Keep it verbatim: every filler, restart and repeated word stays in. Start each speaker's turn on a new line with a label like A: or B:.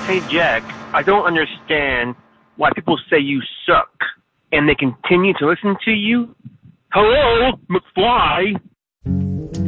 A: Hey, Jack, I don't understand why people say you suck and they continue to listen to you. Hello, McFly.